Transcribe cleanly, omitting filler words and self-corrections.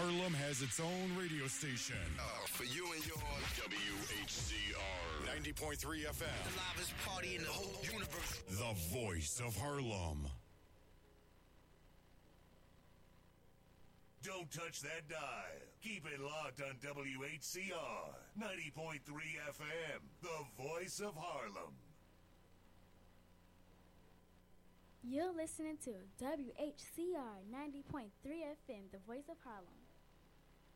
Harlem has its own radio station. For you and yours, WHCR 90.3 FM. The loudest party in the whole universe. The voice of Harlem. Don't touch that dial. Keep it locked on WHCR 90.3 FM, the voice of Harlem. You're listening to WHCR 90.3 FM, the voice of Harlem.